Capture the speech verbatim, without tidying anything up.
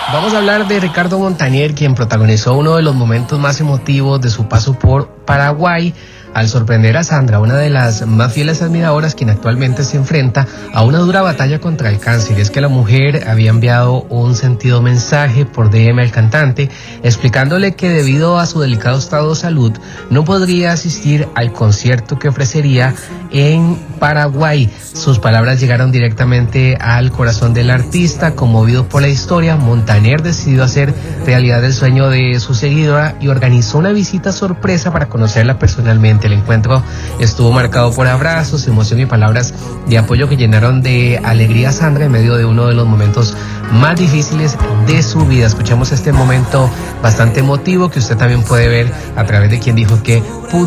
Vamos a hablar de Ricardo Montaner, quien protagonizó uno de los momentos más emotivos de su paso por Paraguay al sorprender a Sandra, una de las más fieles admiradoras, quien actualmente se enfrenta a una dura batalla contra el cáncer. Y es que la mujer había enviado un sentido mensaje por D M al cantante, explicándole que debido a su delicado estado de salud no podría asistir al concierto que ofrecería en Paraguay. Sus palabras llegaron directamente al corazón del artista. Conmovido por la historia, Montaner decidió hacer realidad el sueño de su seguidora y organizó una visita sorpresa para conocerla personalmente. El encuentro estuvo marcado por abrazos, emoción y palabras de apoyo que llenaron de alegría a Sandra en medio de uno de los momentos más difíciles de su vida. Escuchamos este momento bastante emotivo que usted también puede ver a través de Quien Dijo Que pudo